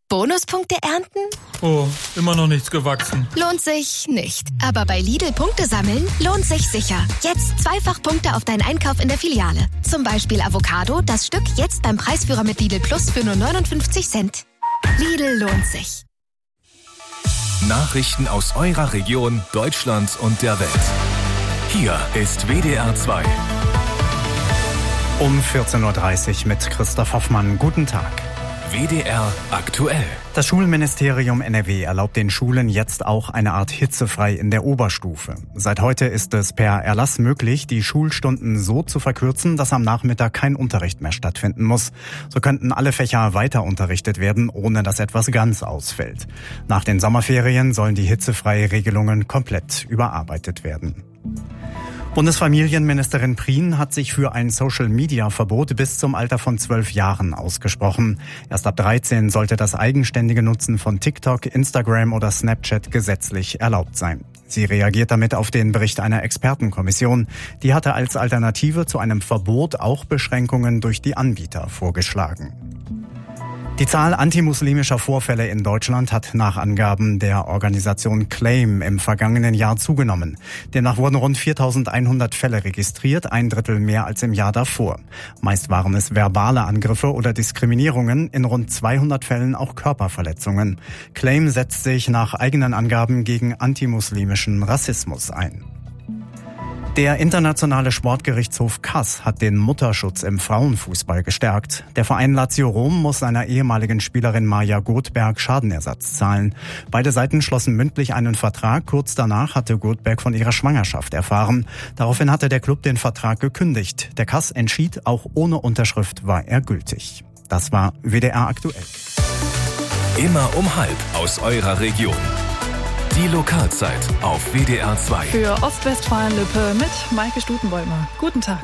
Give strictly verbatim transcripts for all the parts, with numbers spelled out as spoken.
Bonuspunkte ernten? Oh, immer noch nichts gewachsen. Lohnt sich nicht. Aber bei Lidl Punkte sammeln lohnt sich sicher. Jetzt zweifach Punkte auf deinen Einkauf in der Filiale. Zum Beispiel Avocado, das Stück jetzt beim Preisführer mit Lidl Plus für nur neunundfünfzig Cent. Lidl lohnt sich. Nachrichten aus eurer Region, Deutschland und der Welt. Hier ist W D R zwei. Um vierzehn Uhr dreißig mit Christoph Hoffmann. Guten Tag. W D R aktuell. Das Schulministerium N R W erlaubt den Schulen jetzt auch eine Art hitzefrei in der Oberstufe. Seit heute ist es per Erlass möglich, die Schulstunden so zu verkürzen, dass am Nachmittag kein Unterricht mehr stattfinden muss. So könnten alle Fächer weiter unterrichtet werden, ohne dass etwas ganz ausfällt. Nach den Sommerferien sollen die hitzefreie Regelungen komplett überarbeitet werden. Bundesfamilienministerin Prien hat sich für ein Social-Media-Verbot bis zum Alter von zwölf Jahren ausgesprochen. Erst ab dreizehn sollte das eigenständige Nutzen von TikTok, Instagram oder Snapchat gesetzlich erlaubt sein. Sie reagiert damit auf den Bericht einer Expertenkommission. Die hatte als Alternative zu einem Verbot auch Beschränkungen durch die Anbieter vorgeschlagen. Die Zahl antimuslimischer Vorfälle in Deutschland hat nach Angaben der Organisation Claim im vergangenen Jahr zugenommen. Demnach wurden rund viertausendeinhundert Fälle registriert, ein Drittel mehr als im Jahr davor. Meist waren es verbale Angriffe oder Diskriminierungen, in rund zweihundert Fällen auch Körperverletzungen. Claim setzt sich nach eigenen Angaben gegen antimuslimischen Rassismus ein. Der internationale Sportgerichtshof Kass hat den Mutterschutz im Frauenfußball gestärkt. Der Verein Lazio Rom muss seiner ehemaligen Spielerin Maja Goldberg Schadenersatz zahlen. Beide Seiten schlossen mündlich einen Vertrag. Kurz danach hatte Goldberg von ihrer Schwangerschaft erfahren. Daraufhin hatte der Club den Vertrag gekündigt. Der Kass entschied, auch ohne Unterschrift war er gültig. Das war W D R aktuell. Immer um halb aus eurer Region. Die Lokalzeit auf W D R zwei. Für Ostwestfalen-Lippe mit Maike Stutenbäumer. Guten Tag.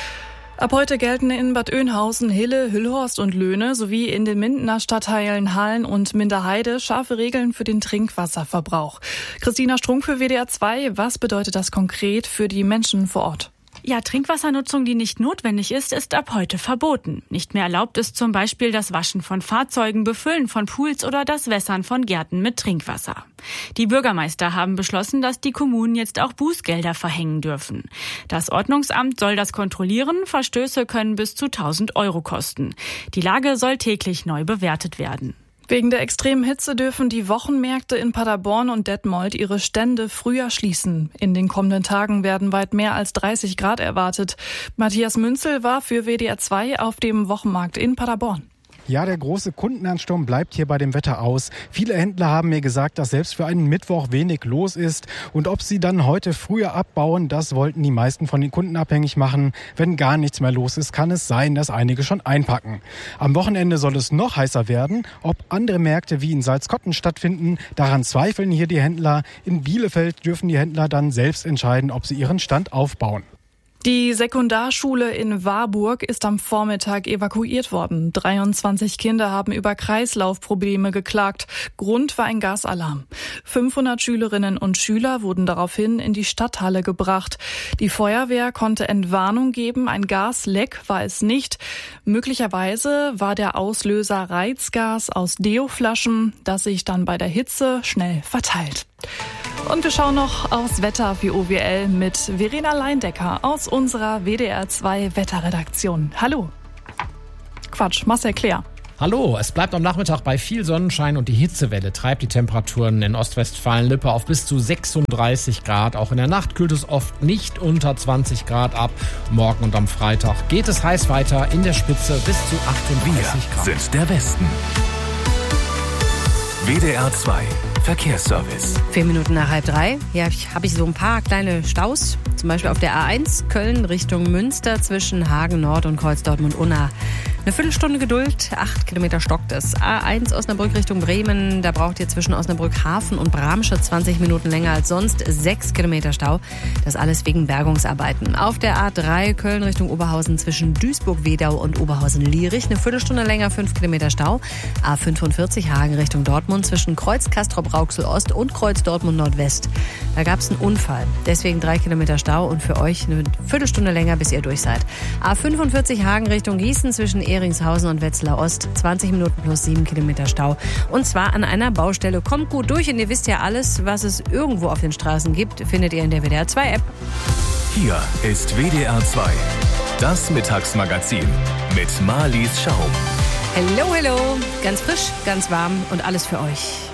Ab heute gelten in Bad Oeynhausen, Hille, Hüllhorst und Löhne sowie in den Mindener Stadtteilen Hahlen und Minderheide scharfe Regeln für den Trinkwasserverbrauch. Christina Strunk für W D R zwei. Was bedeutet das konkret für die Menschen vor Ort? Ja, Trinkwassernutzung, die nicht notwendig ist, ist ab heute verboten. Nicht mehr erlaubt ist zum Beispiel das Waschen von Fahrzeugen, Befüllen von Pools oder das Wässern von Gärten mit Trinkwasser. Die Bürgermeister haben beschlossen, dass die Kommunen jetzt auch Bußgelder verhängen dürfen. Das Ordnungsamt soll das kontrollieren. Verstöße können bis zu tausend Euro kosten. Die Lage soll täglich neu bewertet werden. Wegen der extremen Hitze dürfen die Wochenmärkte in Paderborn und Detmold ihre Stände früher schließen. In den kommenden Tagen werden weit mehr als dreißig Grad erwartet. Matthias Münzel war für W D R zwei auf dem Wochenmarkt in Paderborn. Ja, der große Kundenansturm bleibt hier bei dem Wetter aus. Viele Händler haben mir gesagt, dass selbst für einen Mittwoch wenig los ist. Und ob sie dann heute früher abbauen, das wollten die meisten von den Kunden abhängig machen. Wenn gar nichts mehr los ist, kann es sein, dass einige schon einpacken. Am Wochenende soll es noch heißer werden. Ob andere Märkte wie in Salzkotten stattfinden, daran zweifeln hier die Händler. In Bielefeld dürfen die Händler dann selbst entscheiden, ob sie ihren Stand aufbauen. Die Sekundarschule in Warburg ist am Vormittag evakuiert worden. dreiundzwanzig Kinder haben über Kreislaufprobleme geklagt. Grund war ein Gasalarm. fünfhundert Schülerinnen und Schüler wurden daraufhin in die Stadthalle gebracht. Die Feuerwehr konnte Entwarnung geben. Ein Gasleck war es nicht. Möglicherweise war der Auslöser Reizgas aus Deoflaschen, das sich dann bei der Hitze schnell verteilt. Und wir schauen noch aufs Wetter für O W L mit Verena Leindecker aus unserer W D R zwei Wetterredaktion. Hallo. Quatsch, Marcel Claire. Hallo, es bleibt am Nachmittag bei viel Sonnenschein und die Hitzewelle treibt die Temperaturen in Ostwestfalen-Lippe auf bis zu sechsunddreißig Grad. Auch in der Nacht kühlt es oft nicht unter zwanzig Grad ab. Morgen und am Freitag geht es heiß weiter, in der Spitze bis zu achtunddreißig Grad. Wir sind der Westen. W D R zwei Verkehrsservice. Vier Minuten nach halb drei. Hier habe ich so ein paar kleine Staus. Zum Beispiel auf der A eins Köln Richtung Münster zwischen Hagen Nord und Kreuz Dortmund-Unna. Eine Viertelstunde Geduld, acht Kilometer stockt es. A eins Osnabrück Richtung Bremen, da braucht ihr zwischen Osnabrück Hafen und Bramsche zwanzig Minuten länger als sonst. sechs Kilometer Stau, das alles wegen Bergungsarbeiten. Auf der A drei Köln Richtung Oberhausen zwischen Duisburg-Wedau und Oberhausen-Lierich, eine Viertelstunde länger, fünf Kilometer Stau. A fünfundvierzig Hagen Richtung Dortmund zwischen Kreuz Castrop-Rauxel Ost und Kreuz Dortmund Nordwest. Da gab es einen Unfall, deswegen drei Kilometer Stau und für euch eine Viertelstunde länger, bis ihr durch seid. A fünfundvierzig Hagen Richtung Gießen zwischen Ehringshausen und Wetzlar Ost. zwanzig Minuten plus sieben Kilometer Stau. Und zwar an einer Baustelle. Kommt gut durch und ihr wisst ja, alles, was es irgendwo auf den Straßen gibt, findet ihr in der W D R zwei App. Hier ist W D R zwei, das Mittagsmagazin mit Marlies Schaum. Hello, hello. Ganz frisch, ganz warm und alles für euch.